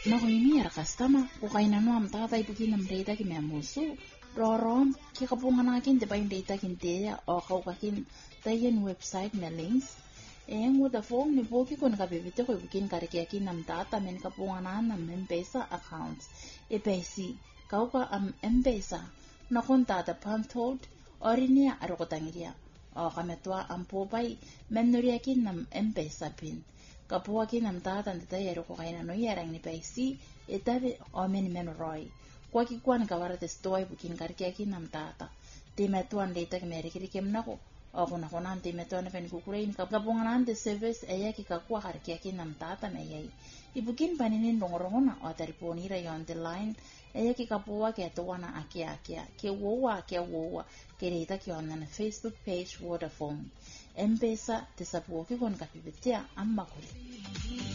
Nakuimia customer kukaina no am tata ibukin am data ki memusu rorom ki kapungan akin de bain data kin te o kaukakin tayen website na links mo da form ni boki kon ka bebite ko ibukin karike akin am tata men kapungan nam M-Pesa accounts e pesi kauka am M-Pesa na kon tata pantod orinia arokotangiria o kametwa am popai menuri akin nam M-Pesa pin kapua kin am tata ndeta yero ko kaina no yerang ni pesi etave o men roi kwa ki kwan ka warate stoi bukin karike kin am tata te metuan data ke merikiri kemnako o kuna konan te metuan fen kukurein kapungan ante service eya ki kakua karike kin am tata na yai ibukin paninin dongorongona o telefonira yon the line eya ki kapua ke towana akia ke wowa ke data ki on na Facebook page Vodafone M-Pesa te sapuo ki kon kapibetia amma kule